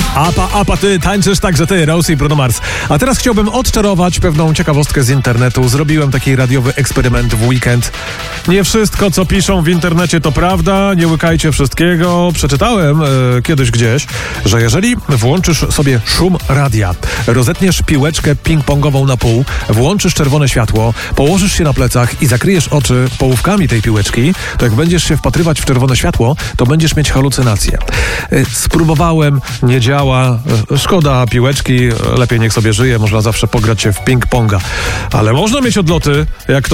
Apa, ty tańczysz także ty, Rose i Bruno Mars. A teraz chciałbym odczarować pewną ciekawostkę z internetu. Zrobiłem taki radiowy eksperyment w weekend. Nie wszystko, co piszą w internecie, to prawda. Nie łykajcie wszystkiego. Przeczytałem kiedyś gdzieś, że jeżeli włączysz sobie szum radia, rozetniesz piłeczkę ping-pongową na pół, włączysz czerwone światło, położysz się na plecach i zakryjesz oczy połówkami tej piłeczki, to jak będziesz się wpatrywać w czerwone światło, to będziesz mieć halucynacje. Spróbowałem, nie działa. Szkoda piłeczki, lepiej niech sobie żyje, można zawsze pograć się w ping-ponga. Ale można mieć odloty, jak to